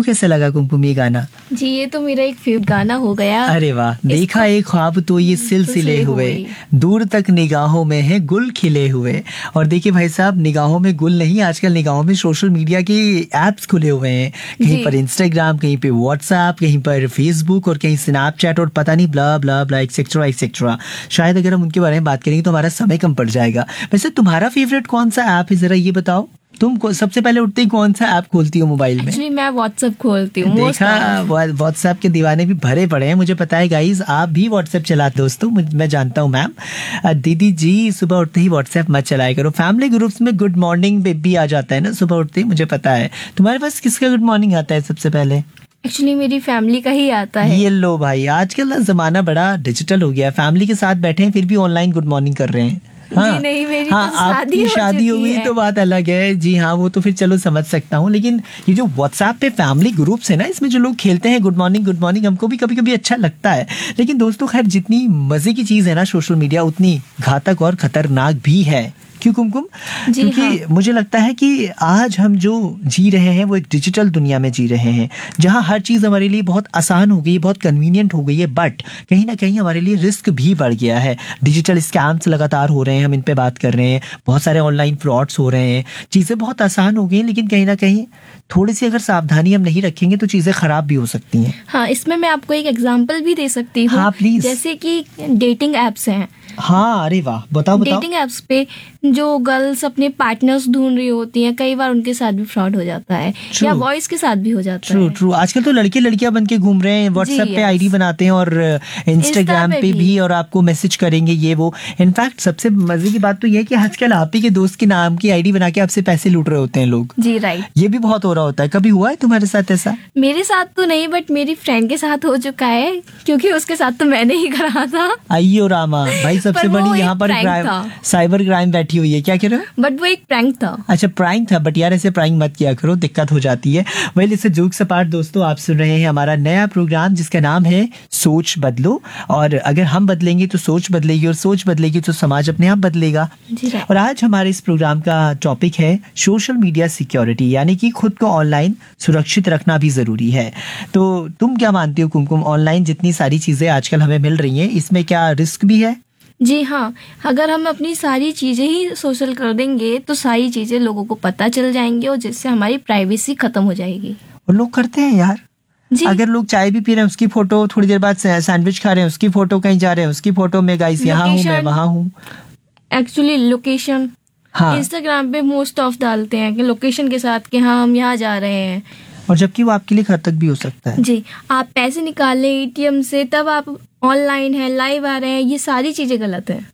कैसे लगा कुमकुम ये गाना? जी ये तो मेरा एक फेवरेट गाना हो गया। अरे वाह, देखा एक ख्वाब तो ये सिलसिले हुए, दूर तक निगाहों में है गुल खिले हुए। और देखिए भाई साहब, निगाहों में गुल नहीं, आजकल निगाहों में सोशल मीडिया के एप्स खुले हुए हैं। कहीं पर इंस्टाग्राम, कहीं पे व्हाट्सएप, कहीं पर फेसबुक और कहीं स्नैपचैट और पता नहीं ब्ला ब्ला ब्ला एक्सेट्रा एक्सेट्रा। शायद अगर हम उनके बारे में बात करेंगे तो हमारा समय कम पड़ जाएगा। वैसे तुम्हारा फेवरेट कौन सा ऐप है, जरा ये बताओ। तुम सबसे पहले उठते ही कौन सा ऐप खोलती हो मोबाइल में? एक्चुअली मैं व्हाट्सएप खोलती हूँ। देखा, व्हाट्सएप के दीवाने भी भरे पड़े हैं, मुझे पता है गाइस। आप भी व्हाट्सएप चलाते हो दोस्तों, मैं जानता हूँ मैम। दीदी जी सुबह उठते ही व्हाट्सएप मत चलाया करो। फैमिली ग्रुप्स में गुड मॉर्निंग बेबी आ जाता है ना सुबह उठते ही, मुझे पता है। तुम्हारे पास किसका गुड मॉर्निंग आता है सबसे पहले? एक्चुअली मेरी फैमिली का ही आता है। ये लो भाई, आजकल ना जमाना बड़ा डिजिटल हो गया है। फैमिली के साथ बैठे हैं फिर भी ऑनलाइन गुड मॉर्निंग कर रहे हैं। हाँ, जी नहीं, मेरी हाँ, तो आपकी शादी हो गई तो बात अलग है। जी हाँ, वो तो फिर चलो समझ सकता हूँ। लेकिन ये जो व्हाट्सएप पे फैमिली ग्रुप्स है ना, इसमें जो लोग खेलते हैं गुड मॉर्निंग, हमको भी कभी कभी अच्छा लगता है। लेकिन दोस्तों खैर, जितनी मजे की चीज है ना सोशल मीडिया, उतनी घातक और खतरनाक भी है। क्यों कुमकुम? क्योंकि हाँ। मुझे लगता है कि आज हम जो जी रहे हैं वो एक डिजिटल दुनिया में जी रहे हैं, जहां हर चीज हमारे लिए बहुत आसान हो गई, बहुत कन्वीनियंट हो गई है, बट कहीं ना कहीं हमारे लिए रिस्क भी बढ़ गया है। डिजिटल स्कैम्स लगातार हो रहे हैं, हम इन पे बात कर रहे हैं। बहुत सारे ऑनलाइन फ्रॉड्स हो रहे हैं, चीजें बहुत आसान हो गई हैं, लेकिन कहीं ना कहीं थोड़ी सी अगर सावधानी हम नहीं रखेंगे तो चीजें खराब भी हो सकती हैं। हाँ, इसमें मैं आपको एक एग्जाम्पल भी दे सकती हूँ। हाँ प्लीज। जैसे कि डेटिंग एप्स हैं। हाँ, अरे वाह, बताओ। डेटिंग एप्स पे जो गर्ल्स अपने पार्टनर्स ढूंढ रही होती हैं, कई बार उनके साथ भी फ्रॉड हो जाता है, या बॉयज के साथ भी हो जाता है। ट्रू। आजकल तो लड़के लड़कियां बन के घूम रहे हैं, व्हाट्सएप पे आईडी बनाते हैं और इंस्टाग्राम पे भी, और आपको मैसेज करेंगे ये वो। इनफैक्ट सबसे मजे की बात तो ये है कि आजकल आप ही के दोस्त के नाम की आईडी बना के आपसे पैसे लूट रहे होते हैं लोग। जी राइट, ये भी बहुत हो रहा होता है। कभी हुआ है तुम्हारे साथ ऐसा? मेरे साथ तो नहीं, बट मेरी फ्रेंड के साथ हो चुका है, क्योंकि उसके साथ तो मैंने ही करा था। आइयो रामा भाई, सबसे बड़ी यहाँ पर साइबर क्राइम बैठी हुई है। क्या कह रहे हो? बट वो एक प्रैंक था। अच्छा, प्रैंक था, बट यार ऐसे प्रैंक मत किया करो, दिक्कत हो जाती है। वेल, इससे जोक्स अपार्ट दोस्तों, आप सुन रहे हैं हमारा नया प्रोग्राम जिसका नाम है सोच बदलो। और अगर हम बदलेंगे तो सोच बदलेगी, और सोच बदलेगी तो समाज अपने आप बदलेगा। और आज हमारे इस प्रोग्राम का टॉपिक है सोशल मीडिया सिक्योरिटी, यानी कि खुद को ऑनलाइन सुरक्षित रखना भी जरूरी है। तो तुम क्या मानती हो कुमकुम, ऑनलाइन जितनी सारी चीजें आजकल हमें मिल रही हैं, इसमें क्या रिस्क भी है? जी हाँ, अगर हम अपनी सारी चीजें ही सोशल कर देंगे तो सारी चीजें लोगों को पता चल जाएंगी, और जिससे हमारी प्राइवेसी खत्म हो जाएगी। और लोग करते हैं यार। अगर लोग चाय भी पी रहे हैं उसकी फोटो, थोड़ी देर बाद सैंडविच खा रहे हैं उसकी फोटो, कहीं जा रहे हैं उसकी फोटो में, गाइस यहाँ हूँ मैं वहाँ हूँ। एक्चुअली लोकेशन, हाँ, इंस्टाग्राम पे मोस्ट ऑफ डालते हैं कि लोकेशन के साथ कि हाँ हम यहाँ जा रहे हैं, और जबकि वो आपके लिए घातक भी हो सकता है। जी, आप पैसे निकाल लें एटीएम से, तब आप ऑनलाइन है, लाइव आ रहे हैं, ये सारी चीजें गलत है।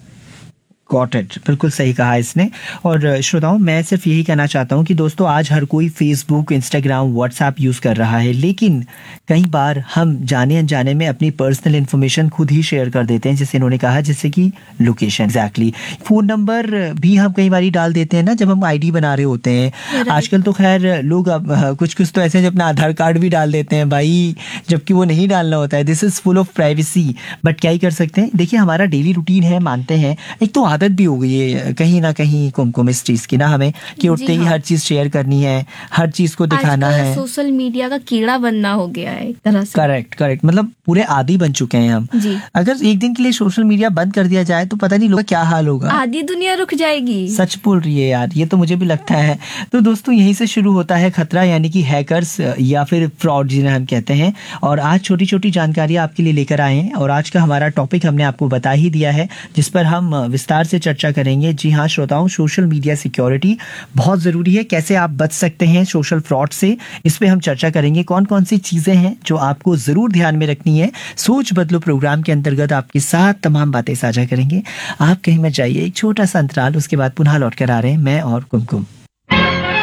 गॉट इट, बिल्कुल सही कहा इसने। और श्रोताओं, मैं सिर्फ यही कहना चाहता हूँ कि दोस्तों आज हर कोई फेसबुक, इंस्टाग्राम, व्हाट्सएप यूज़ कर रहा है, लेकिन कई बार हम जाने अनजाने में अपनी पर्सनल इन्फॉर्मेशन खुद ही शेयर कर देते हैं, जैसे इन्होंने कहा, जैसे कि लोकेशन, एग्जैक्टली फ़ोन नंबर भी हम कई बार डाल देते हैं ना जब हम आईडी बना रहे होते हैं। आजकल तो खैर लोग कुछ तो ऐसे हैं जो अपना आधार कार्ड भी डाल देते हैं भाई, जबकि वो नहीं डालना होता है। This is full of privacy, but क्या ही कर सकते हैं। देखिए, हमारा डेली रूटीन है, मानते हैं, एक तो आदत भी हो गई है कहीं ना कहीं कुमकुम इस चीज की ना, हमें कि उठते ही हर चीज शेयर करनी है, हर चीज को दिखाना है। सोशल मीडिया का कीड़ा बनना हो गया है एक तरह से। करेक्ट, मतलब पूरे आदी बन चुके हैं हम। अगर एक दिन के लिए सोशल मीडिया बंद कर दिया जाए तो पता नहीं लोग क्या हाल होगा, आधी दुनिया रुक जाएगी। सच बोल रही है यार, ये तो मुझे भी लगता है। तो दोस्तों यहीं से शुरू होता है खतरा, यानी कि हैकर्स या फिर फ्रॉड जिन्हें हम कहते हैं। और आज छोटी छोटी जानकारी आपके लिए लेकर आए हैं, और आज का हमारा टॉपिक हमने आपको बता ही दिया है, जिस पर हम विस्तार से चर्चा करेंगे। जी हाँ श्रोताओं, सोशल मीडिया सिक्योरिटी बहुत जरूरी है, कैसे आप बच सकते हैं सोशल फ्रॉड से, इस पे हम चर्चा करेंगे। कौन कौन सी चीजें हैं जो आपको जरूर ध्यान में रखनी है। सोच बदलो प्रोग्राम के अंतर्गत आपके साथ तमाम बातें साझा करेंगे। आप कहीं मत जाइए, एक छोटा सा अंतराल, उसके बाद पुनः लौट कर आ रहे हैं मैं और कुमकुम।